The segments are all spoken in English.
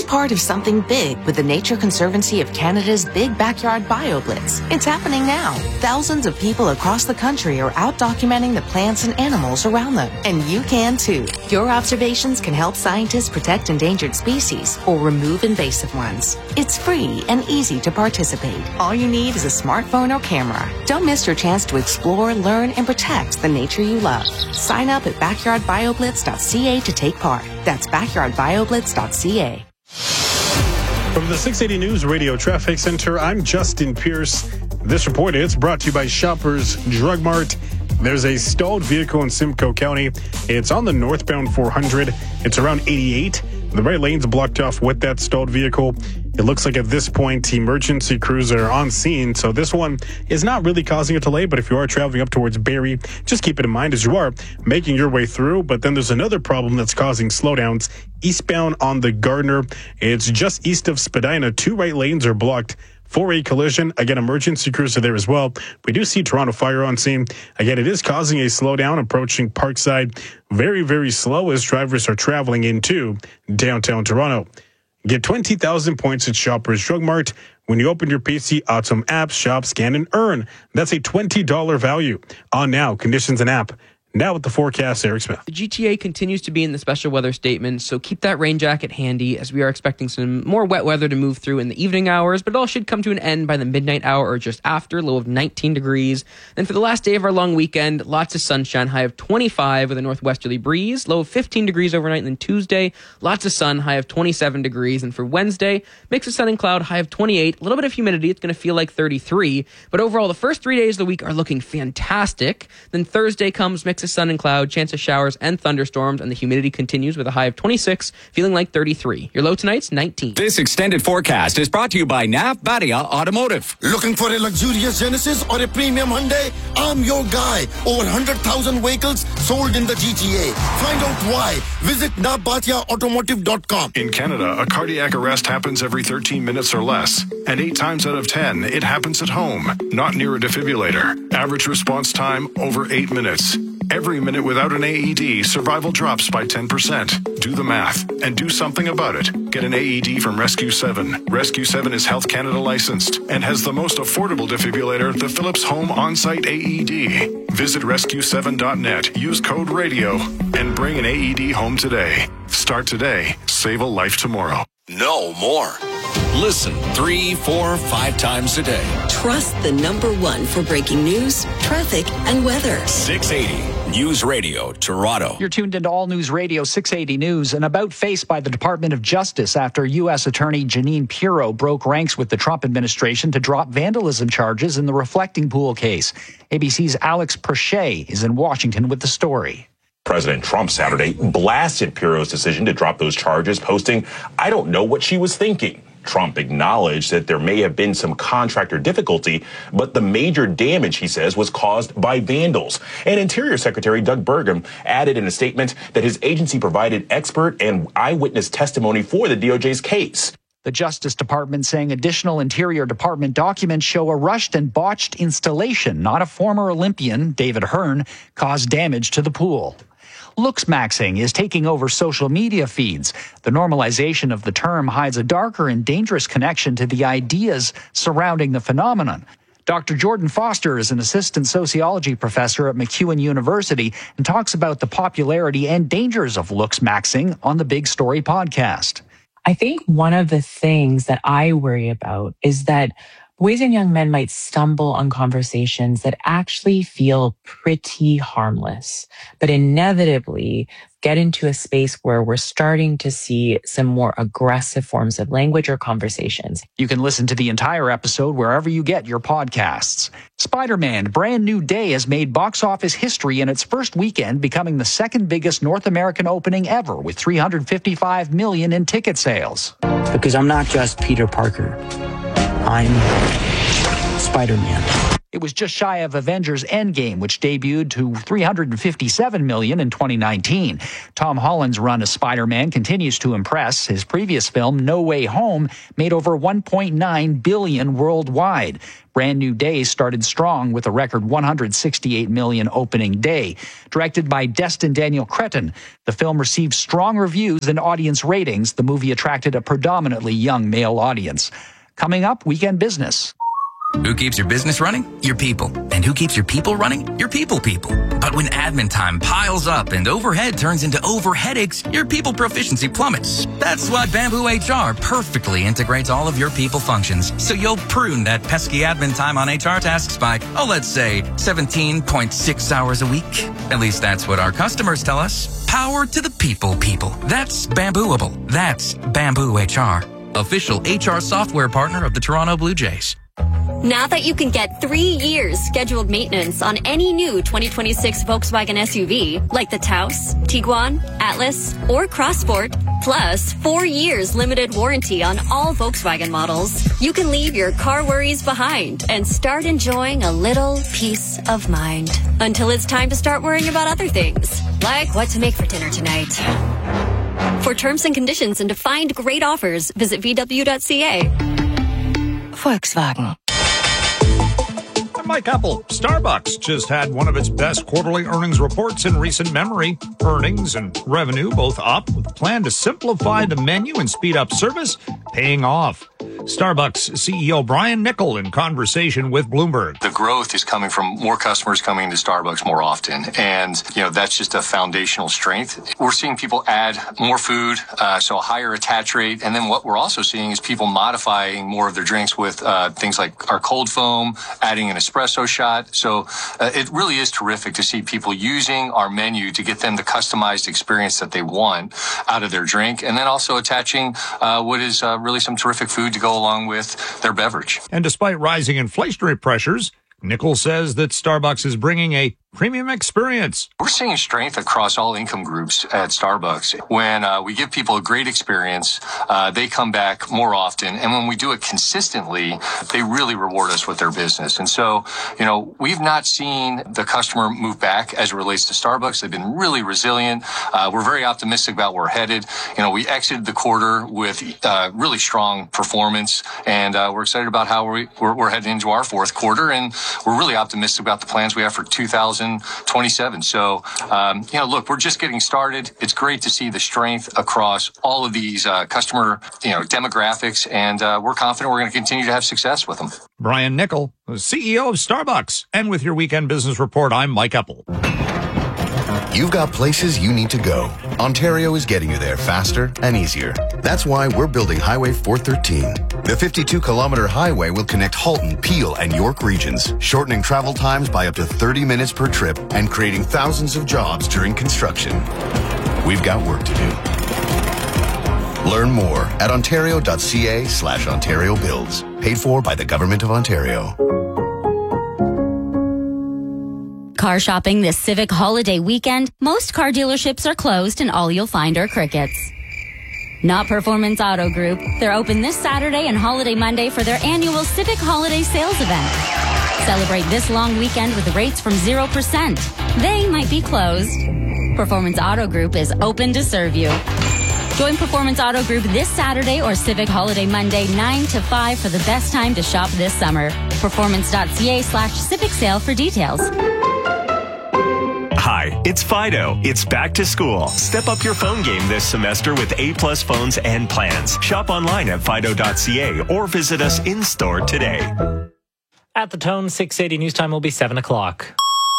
part of something big with the Nature Conservancy of Canada's Big Backyard BioBlitz. It's happening now. Thousands of people across the country are out documenting the plants and animals around them. And you can too. Your observations can help scientists protect endangered species or remove invasive ones. It's free and easy to participate. All you need is a smartphone or camera. Don't miss your chance to explore, learn, and protect the nature you love. Sign up at backyardbioblitz.ca to take part. That's backyardbioblitz.ca. From the 680 News Radio Traffic Center, I'm Justin Pierce. This report is brought to you by Shoppers Drug Mart. There's a stalled vehicle in Simcoe County. It's on the northbound 400. It's around 88. The right lane's blocked off with that stalled vehicle. It looks like at this point, emergency crews are on scene. So this one is not really causing a delay, but if you are traveling up towards Barrie, just keep it in mind as you are making your way through. But then there's another problem that's causing slowdowns eastbound on the Gardner. It's just east of Spadina. 2 right lanes are blocked for a collision. Again, emergency crews are there as well. We do see Toronto Fire on scene. Again, it is causing a slowdown approaching Parkside. Very, very slow as drivers are traveling into downtown Toronto. Get 20,000 points at Shoppers Drug Mart. When you open your PC Autumn app, shop, scan, and earn. That's a $20 value. On now, conditions and app. Now with the forecast, Eric Smith. The GTA continues to be in the special weather statement, so keep that rain jacket handy as we are expecting some more wet weather to move through in the evening hours, but it all should come to an end by the midnight hour or just after, low of 19 degrees. Then for the last day of our long weekend, lots of sunshine, high of 25 with a northwesterly breeze, low of 15 degrees overnight. And then Tuesday, lots of sun, high of 27 degrees. And for Wednesday, mix of sun and cloud, high of 28, a little bit of humidity. It's going to feel like 33, but overall, the first 3 days of the week are looking fantastic. Then Thursday comes, mix of sun and cloud, chance of showers and thunderstorms, and the humidity continues with a high of 26, feeling like 33. Your low tonight's 19. This extended forecast is brought to you by Nav Badia Automotive. Looking for a luxurious Genesis or a premium Hyundai? I'm your guy. Over 100,000 vehicles sold in the GTA. Find out why. Visit navbatiaautomotive.com. In Canada, a cardiac arrest happens every 13 minutes or less. And 8 times out of 10, it happens at home, not near a defibrillator. Average response time, over 8 minutes. Every minute without an AED, survival drops by 10%. Do the math and do something about it. Get an AED from Rescue 7. Rescue 7 is Health Canada licensed and has the most affordable defibrillator, the Philips Home On-Site AED. Visit rescue7.net, use code RADIO, and bring an AED home today. Start today. Save a life tomorrow. Know more. Listen 3, 4, 5 times a day. Trust the #1 for breaking news, traffic, and weather. 680 News Radio, Toronto. You're tuned into All News Radio 680 News. An about face by the Department of Justice after U.S. Attorney Jeanine Pirro broke ranks with the Trump administration to drop vandalism charges in the Reflecting Pool case. ABC's Alex Perche is in Washington with the story. President Trump Saturday blasted Pirro's decision to drop those charges, posting, "I don't know what she was thinking." Trump acknowledged that there may have been some contractor difficulty, but the major damage, he says, was caused by vandals. And Interior Secretary Doug Burgum added in a statement that his agency provided expert and eyewitness testimony for the DOJ's case. The Justice Department saying additional Interior Department documents show a rushed and botched installation, not a former Olympian, David Hearn, caused damage to the pool. Looksmaxing is taking over social media feeds. The normalization of the term hides a darker and dangerous connection to the ideas surrounding the phenomenon. Dr. Jordan Foster is an assistant sociology professor at MacEwan University and talks about the popularity and dangers of looksmaxing on the Big Story podcast. I think one of the things that I worry about is that boys and young men might stumble on conversations that actually feel pretty harmless, but inevitably get into a space where we're starting to see some more aggressive forms of language or conversations. You can listen to the entire episode wherever you get your podcasts. Spider-Man Brand New Day has made box office history in its first weekend, becoming the second biggest North American opening ever with $355 million in ticket sales. Because I'm not just Peter Parker. I'm Spider-Man. It was just shy of Avengers Endgame, which debuted to $357 million in 2019. Tom Holland's run as Spider-Man continues to impress. His previous film, No Way Home, made over $1.9 billion worldwide. Brand New Day started strong with a record $168 million opening day. Directed by Destin Daniel Cretton, the film received strong reviews and audience ratings. The movie attracted a predominantly young male audience. Coming up, Weekend Business. Who keeps your business running? Your people. And who keeps your people running? Your people. But when admin time piles up and overhead turns into overheadaches, your people proficiency plummets. That's why Bamboo HR perfectly integrates all of your people functions, so you'll prune that pesky admin time on HR tasks by, let's say, 17.6 hours a week. At least that's what our customers tell us. Power to the people. That's Bambooable. That's Bamboo HR. Official HR software partner of the Toronto Blue Jays. Now that you can get 3 years scheduled maintenance on any new 2026 Volkswagen SUV, like the Taos, Tiguan, Atlas, or Crossport, plus 4 years limited warranty on all Volkswagen models, you can leave your car worries behind and start enjoying a little peace of mind. Until it's time to start worrying about other things, like what to make for dinner tonight. For terms and conditions and to find great offers, visit VW.ca. Volkswagen. I'm Mike Apple. Starbucks just had one of its best quarterly earnings reports in recent memory. Earnings and revenue both up, with a plan to simplify the menu and speed up service paying off. Starbucks CEO Brian Niccol in conversation with Bloomberg. The growth is coming from more customers coming to Starbucks more often. And, that's just a foundational strength. We're seeing people add more food, so a higher attach rate. And then what we're also seeing is people modifying more of their drinks with things like our cold foam, adding an espresso shot. So it really is terrific to see people using our menu to get them the customized experience that they want out of their drink. And then also attaching what is really some terrific food to go along with their beverage. And despite rising inflationary pressures, Niccol says that Starbucks is bringing a premium experience. We're seeing strength across all income groups at Starbucks. When we give people a great experience, they come back more often. And when we do it consistently, they really reward us with their business. And so, we've not seen the customer move back as it relates to Starbucks. They've been really resilient. We're very optimistic about where we're headed. We exited the quarter with really strong performance, and we're excited about how we're heading into our fourth quarter. And we're really optimistic about the plans we have for 2027. So, look, we're just getting started. It's great to see the strength across all of these customer, demographics, and we're confident we're going to continue to have success with them. Brian Niccol, CEO of Starbucks. And with your Weekend Business Report, I'm Mike Apple. You've got places you need to go. Ontario is getting you there faster and easier. That's why we're building Highway 413. The 52-kilometer highway will connect Halton, Peel, and York regions, shortening travel times by up to 30 minutes per trip and creating thousands of jobs during construction. We've got work to do. Learn more at ontario.ca/Ontario Builds. Paid for by the Government of Ontario. Car shopping this Civic holiday weekend, most car dealerships are closed and all you'll find are crickets. Not Performance Auto Group. They're open this Saturday and Holiday Monday for their annual Civic Holiday Sales event. Celebrate this long weekend with rates from 0%. They might be closed. Performance Auto Group is open to serve you. Join Performance Auto Group this Saturday or Civic Holiday Monday 9 to 5 for the best time to shop this summer. Performance.ca/Civic Sale for details. Hi, it's Fido. It's back to school. Step up your phone game this semester with A-plus phones and plans. Shop online at fido.ca or visit us in-store today. At the Tone, 680 news time will be 7 o'clock.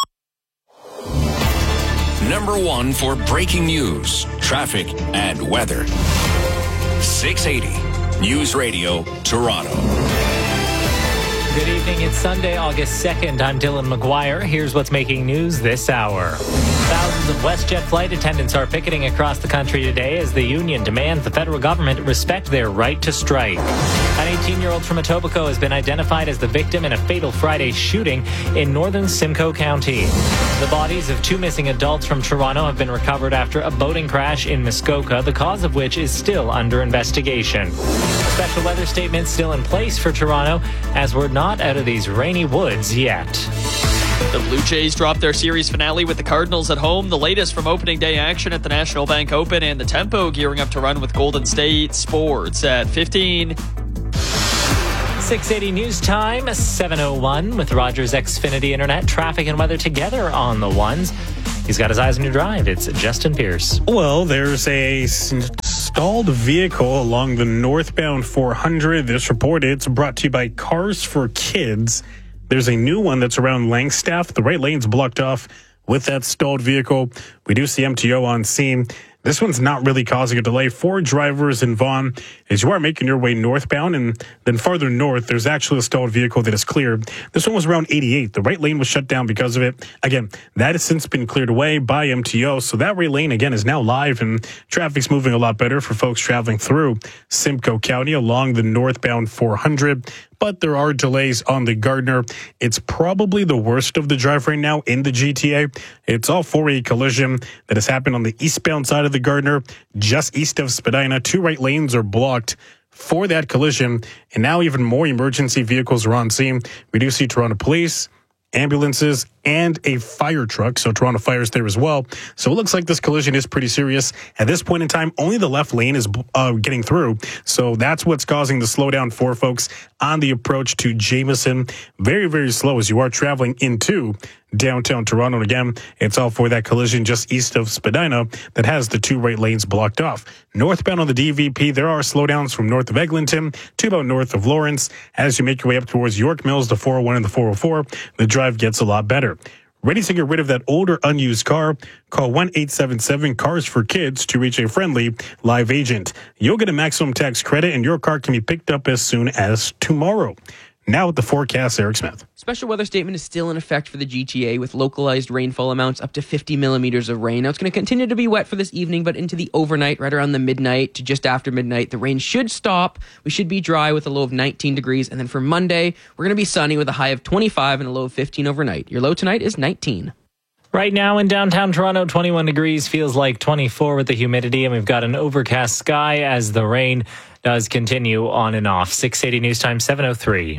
Number 1 for breaking news, traffic, and weather. 680 News Radio, Toronto. Good evening. It's Sunday, August 2nd. I'm Dylan McGuire. Here's what's making news this hour. Thousands of WestJet flight attendants are picketing across the country today as the union demands the federal government respect their right to strike. An 18-year-old from Etobicoke has been identified as the victim in a fatal Friday shooting in northern Simcoe County. The bodies of 2 missing adults from Toronto have been recovered after a boating crash in Muskoka, the cause of which is still under investigation. A special weather statement still in place for Toronto as we're not out of these rainy woods yet. The Blue Jays dropped their series finale with the Cardinals at home. The latest from opening day action at the National Bank Open, and the Tempo gearing up to run with Golden State. Sports at 15. 680 News Time, 7:01 with Rogers Xfinity Internet. Traffic and weather together on the ones. He's got his eyes on your drive. It's Justin Pierce. Well, there's a stalled vehicle along the northbound 400. This report, it's brought to you by Cars for Kids. There's a new one that's around Langstaff. The right lane's blocked off with that stalled vehicle. We do see MTO on scene. This one's not really causing a delay. 4 drivers in Vaughan as you are making your way northbound, and then farther north, there's actually a stalled vehicle that is cleared. This one was around 88. The right lane was shut down because of it. Again, that has since been cleared away by MTO, so that right lane, again, is now live, and traffic's moving a lot better for folks traveling through Simcoe County along the northbound 400. But there are delays on the Gardner. It's probably the worst of the drive right now in the GTA. It's all for a collision that has happened on the eastbound side of the Gardner, just east of Spadina. 2 right lanes are blocked for that collision, and now even more emergency vehicles are on scene. We do see Toronto Police, ambulances, and a fire truck. So Toronto Fire's there as well. So it looks like this collision is pretty serious. At this point in time, only the left lane is getting through. So that's what's causing the slowdown for folks on the approach to Jameson. Very, very slow as you are traveling into downtown Toronto. And again, it's all for that collision just east of Spadina that has the 2 right lanes blocked off. Northbound on the DVP, there are slowdowns from north of Eglinton to about north of Lawrence. As you make your way up towards York Mills, the 401 and the 404, the drive gets a lot better. Ready to get rid of that older unused car? Call 1-877-CARS-FOR-KIDS to reach a friendly live agent. You'll get a maximum tax credit and your car can be picked up as soon as tomorrow. Now with the forecast, Eric Smith. Special weather statement is still in effect for the GTA with localized rainfall amounts up to 50 millimeters of rain. Now it's going to continue to be wet for this evening, but into the overnight, right around the midnight to just after midnight, the rain should stop. We should be dry with a low of 19 degrees. And then for Monday, we're going to be sunny with a high of 25 and a low of 15 overnight. Your low tonight is 19. Right now in downtown Toronto, 21 degrees, feels like 24 with the humidity, and we've got an overcast sky as the rain does continue on and off. 680 News Time, 7:03.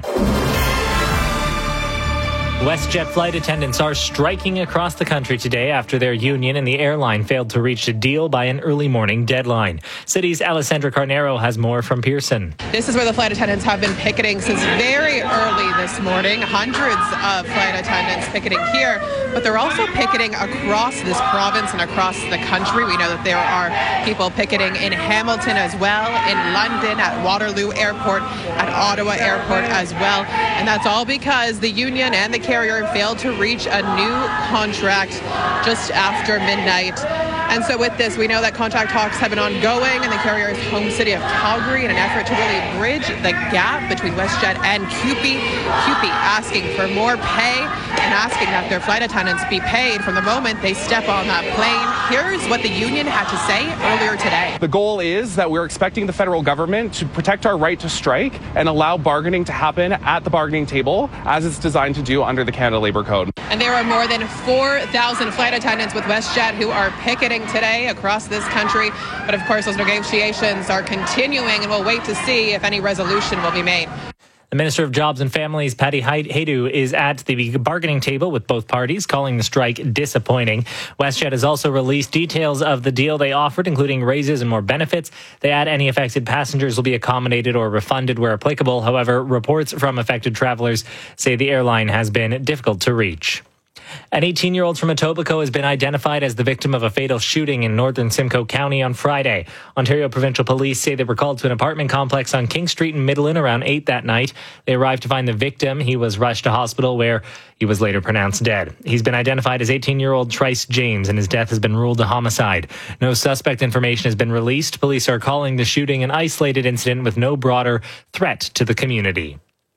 WestJet flight attendants are striking across the country today after their union and the airline failed to reach a deal by an early morning deadline. City's Alessandra Carnero has more from Pearson. This is where the flight attendants have been picketing since very early this morning. Hundreds of flight attendants picketing here, but they're also picketing across this province and across the country. We know that there are people picketing in Hamilton as well, in London, at Waterloo Airport, at Ottawa Airport as well. And that's all because the union and the carrier failed to reach a new contract just after midnight. And so with this, we know that contract talks have been ongoing in the carrier's home city of Calgary in an effort to really bridge the gap between WestJet and CUPE. CUPE asking for more pay and asking that their flight attendants be paid from the moment they step on that plane. Here's what the union had to say earlier today. The goal is that we're expecting the federal government to protect our right to strike and allow bargaining to happen at the bargaining table as it's designed to do under the Canada Labour Code. And there are more than 4,000 flight attendants with WestJet who are picketing today across this country. But of course, those negotiations are continuing, and we'll wait to see if any resolution will be made. The Minister of Jobs and Families, Patty Hajdu, is at the bargaining table with both parties, calling the strike disappointing. WestJet has also released details of the deal they offered, including raises and more benefits. They add any affected passengers will be accommodated or refunded where applicable. However, reports from affected travelers say the airline has been difficult to reach. An 18-year-old from Etobicoke has been identified as the victim of a fatal shooting in northern Simcoe County on Friday. Ontario Provincial Police say they were called to an apartment complex on King Street in Midland around 8 that night. They arrived to find the victim. He was rushed to hospital where he was later pronounced dead. He's been identified as 18-year-old Trice James, and his death has been ruled a homicide. No suspect information has been released. Police are calling the shooting an isolated incident with no broader threat to the community.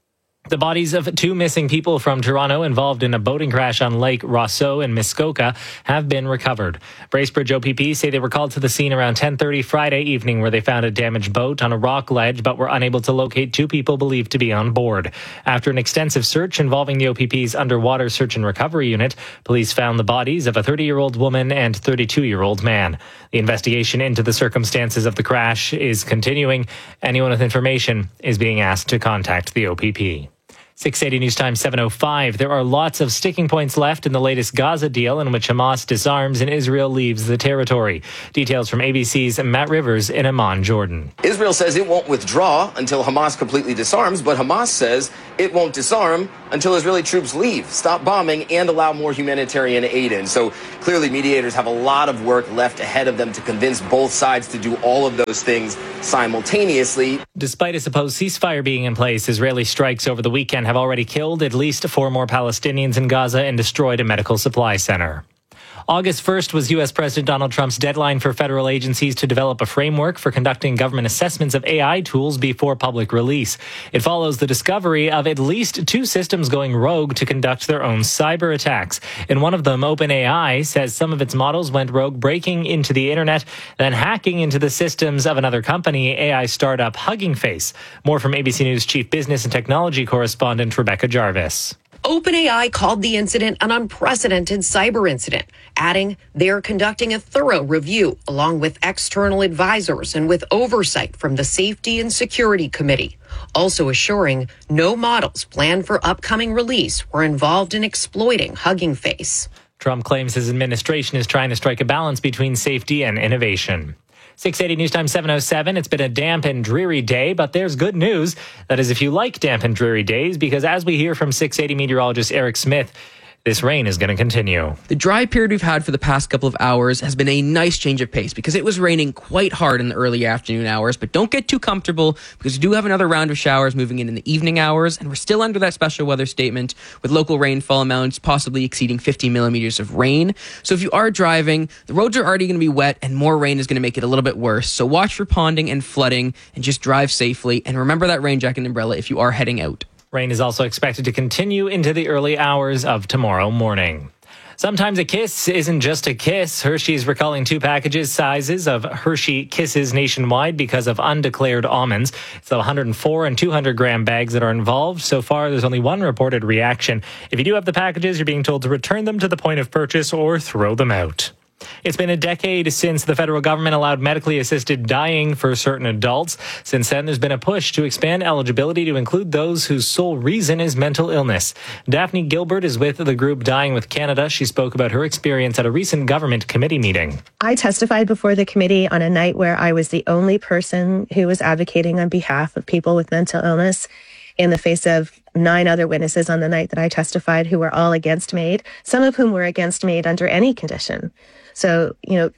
The bodies of 2 missing people from Toronto involved in a boating crash on Lake Rousseau in Muskoka have been recovered. Bracebridge OPP say they were called to the scene around 10:30 Friday evening, where they found a damaged boat on a rock ledge but were unable to locate 2 people believed to be on board. After an extensive search involving the OPP's underwater search and recovery unit, police found the bodies of a 30-year-old woman and 32-year-old man. The investigation into the circumstances of the crash is continuing. Anyone with information is being asked to contact the OPP. 680 News Time 7:05. There are lots of sticking points left in the latest Gaza deal in which Hamas disarms and Israel leaves the territory. Details from ABC's Matt Rivers in Amman, Jordan. Israel says it won't withdraw until Hamas completely disarms, but Hamas says it won't disarm until Israeli troops leave, stop bombing, and allow more humanitarian aid in. So clearly mediators have a lot of work left ahead of them to convince both sides to do all of those things simultaneously. Despite a supposed ceasefire being in place, Israeli strikes over the weekend have already killed at least 4 more Palestinians in Gaza and destroyed a medical supply center. August 1st was U.S. President Donald Trump's deadline for federal agencies to develop a framework for conducting government assessments of AI tools before public release. It follows the discovery of at least 2 systems going rogue to conduct their own cyber attacks. In one of them, OpenAI says some of its models went rogue, breaking into the internet, then hacking into the systems of another company, AI startup Hugging Face. More from ABC News Chief Business and Technology correspondent Rebecca Jarvis. OpenAI called the incident an unprecedented cyber incident, adding they're conducting a thorough review along with external advisors and with oversight from the Safety and Security Committee, also assuring no models planned for upcoming release were involved in exploiting Hugging Face. Trump claims his administration is trying to strike a balance between safety and innovation. 680 News Time 7:07. It's been a damp and dreary day, but there's good news. That is if you like damp and dreary days, because as we hear from 680 meteorologist Eric Smith, this rain is going to continue. The dry period we've had for the past couple of hours has been a nice change of pace because it was raining quite hard in the early afternoon hours, but don't get too comfortable because we do have another round of showers moving in the evening hours, and we're still under that special weather statement with local rainfall amounts possibly exceeding 50 millimeters of rain. So if you are driving, the roads are already going to be wet and more rain is going to make it a little bit worse. So watch for ponding and flooding and just drive safely, and remember that rain jacket and umbrella if you are heading out. Rain is also expected to continue into the early hours of tomorrow morning. Sometimes a kiss isn't just a kiss. Hershey's recalling 2 sizes of Hershey Kisses nationwide because of undeclared almonds. It's the 104 and 200 gram bags that are involved. So far, there's only 1 reported reaction. If you do have the packages, you're being told to return them to the point of purchase or throw them out. It's been a decade since the federal government allowed medically assisted dying for certain adults. Since then, there's been a push to expand eligibility to include those whose sole reason is mental illness. Daphne Gilbert is with the group Dying with Canada. She spoke about her experience at a recent government committee meeting. I testified before the committee on a night where I was the only person who was advocating on behalf of people with mental illness, in the face of 9 other witnesses on the night that I testified who were all against MAID, some of whom were against MAID under any condition. So,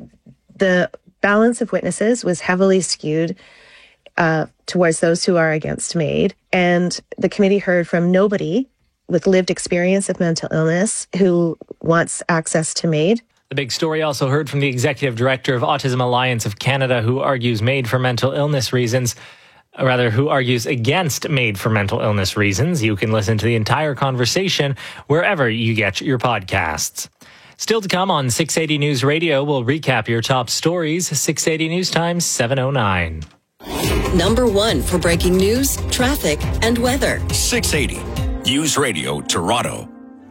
the balance of witnesses was heavily skewed towards those who are against MAID. And the committee heard from nobody with lived experience of mental illness who wants access to MAID. The big story also heard from the executive director of Autism Alliance of Canada, who argues MAID for mental illness reasons. Who argues against MAID for mental illness reasons. You can listen to the entire conversation wherever you get your podcasts. Still to come on 680 News Radio, we'll recap your top stories. 680 News Time 7:09. Number 1 for breaking news, traffic, and weather. 680 News Radio Toronto.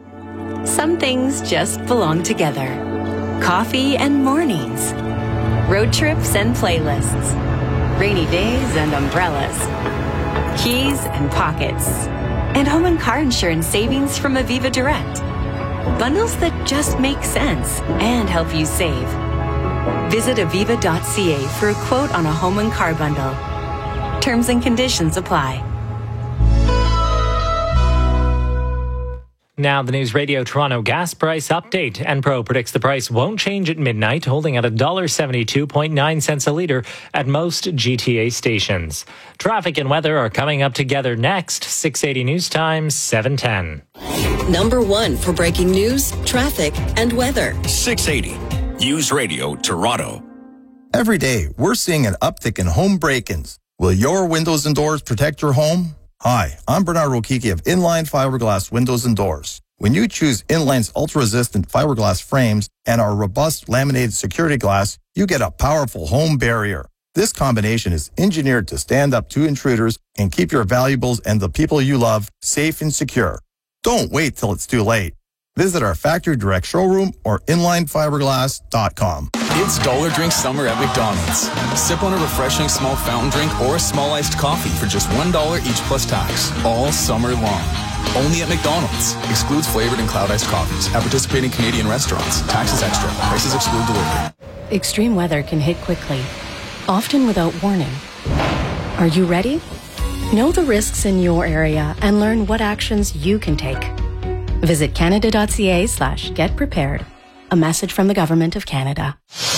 Some things just belong together. Coffee and mornings. Road trips and playlists. Rainy days and umbrellas. Keys and pockets. And home and car insurance savings from Aviva Direct. Bundles that just make sense and help you save. Visit aviva.ca for a quote on a home and car bundle. Terms and conditions apply. Now, the News Radio Toronto gas price update. Enpro predicts the price won't change at midnight, holding at $1.72.9 a litre at most GTA stations. Traffic and weather are coming up together next. 680 News Time, 7:10. Number 1 for breaking news, traffic, and weather. 680 News Radio Toronto. Every day, we're seeing an uptick in home break-ins. Will your windows and doors protect your home? Hi, I'm Bernard Rokiki of Inline Fiberglass Windows and Doors. When you choose Inline's ultra-resistant fiberglass frames and our robust laminated security glass, you get a powerful home barrier. This combination is engineered to stand up to intruders and keep your valuables and the people you love safe and secure. Don't wait till it's too late. Visit our factory direct showroom or inlinefiberglass.com. It's Dollar Drink Summer at McDonald's. Sip on a refreshing small fountain drink or a small iced coffee for just $1 each plus tax, all summer long. Only at McDonald's. Excludes flavored and cloud iced coffees. At participating Canadian restaurants. Taxes extra. Prices exclude delivery. Extreme weather can hit quickly, often without warning. Are you ready? Know the risks in your area and learn what actions you can take. Visit canada.ca/getprepared. A message from the Government of Canada.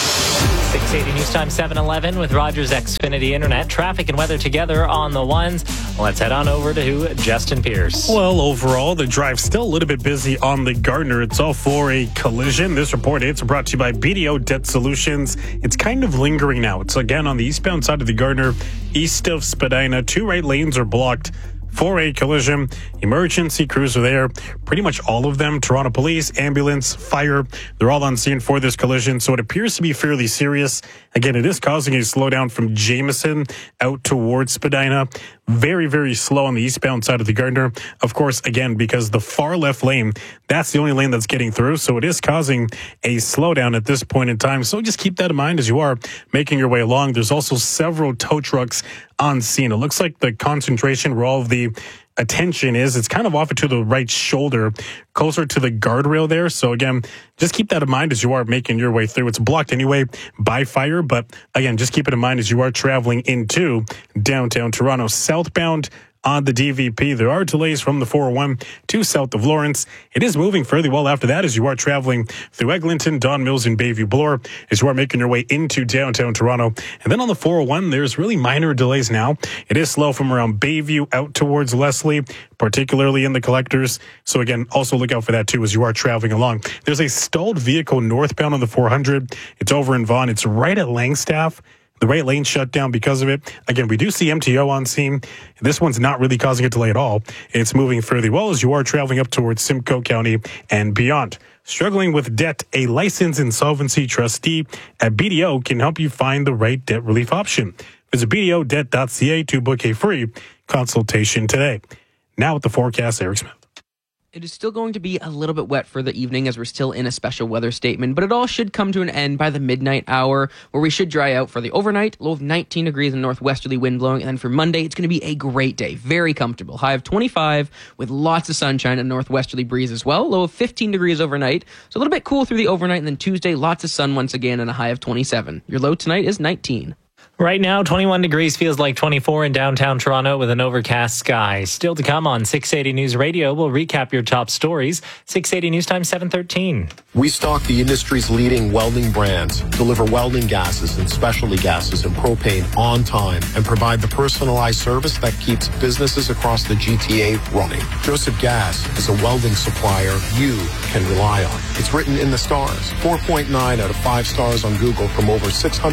680 News Time 7:11 with Rogers Xfinity Internet. Traffic and weather together on the ones. Let's head on over to Justin Pierce. Well, overall, the drive's still a little bit busy on the Gardner. It's all for a collision. This report, it's brought to you by BDO Debt Solutions. It's kind of lingering now. It's again on the eastbound side of the Gardner, east of Spadina. 2 right lanes are blocked for a collision. Emergency crews are there. Pretty much all of them. Toronto Police, ambulance, fire. They're all on scene for this collision. So it appears to be fairly serious. Again, it is causing a slowdown from Jameson out towards Spadina. Very, very slow on the eastbound side of the Gardner. Of course, again, because the far left lane, that's the only lane that's getting through. So it is causing a slowdown at this point in time. So just keep that in mind as you are making your way along. There's also several tow trucks on scene. It looks like the concentration where all of the attention is, it's kind of off to the right shoulder, closer to the guardrail there. So again, just keep that in mind as you are making your way through. It's blocked anyway by fire, but again, just keep it in mind as you are traveling into downtown Toronto. Southbound on the DVP, there are delays from the 401 to south of Lawrence. It is moving fairly well after that as you are traveling through Eglinton, Don Mills, and Bayview Bloor as you are making your way into downtown Toronto. And then on the 401, there's really minor delays now. It is slow from around Bayview out towards Leslie, particularly in the collectors. So again, also look out for that too as you are traveling along. There's a stalled vehicle northbound on the 400. It's over in Vaughan. It's right at Langstaff. The right lane shut down because of it. Again, we do see MTO on scene. This one's not really causing a delay at all. It's moving fairly well as you are traveling up towards Simcoe County and beyond. Struggling with debt, a licensed insolvency trustee at BDO can help you find the right debt relief option. Visit BDOdebt.ca to book a free consultation today. Now with the forecast, Eric Smith. It is still going to be a little bit wet for the evening as we're still in a special weather statement, but it all should come to an end by the midnight hour where we should dry out for the overnight. Low of 19 degrees and northwesterly wind blowing. And then for Monday, it's going to be a great day. Very comfortable. High of 25 with lots of sunshine and northwesterly breeze as well. Low of 15 degrees overnight. So a little bit cool through the overnight. And then Tuesday, lots of sun once again and a high of 27. Your low tonight is 19. Right now, 21 degrees feels like 24 in downtown Toronto with an overcast sky. Still to come on 680 News Radio, we'll recap your top stories. 680 News Time 7:13. We stock the industry's leading welding brands, deliver welding gases and specialty gases and propane on time, and provide the personalized service that keeps businesses across the GTA running. Joseph Gas is a welding supplier you can rely on. It's written in the stars. 4.9 out of 5 stars on Google from over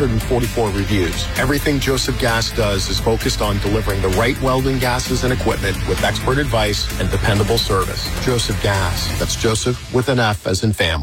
644 reviews. Everything Joseph Gas does is focused on delivering the right welding gases and equipment with expert advice and dependable service. Joseph Gas. That's Joseph with an F as in family.